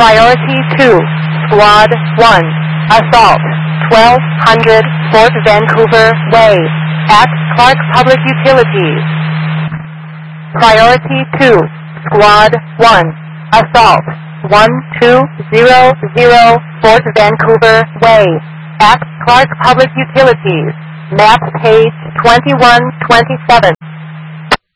Priority 2, Squad 1, Assault, 1200 Fort Vancouver Way, at Clark Public Utilities. Priority 2, Squad 1, Assault, 1200 Fort Vancouver Way, at Clark Public Utilities. Map page 2127.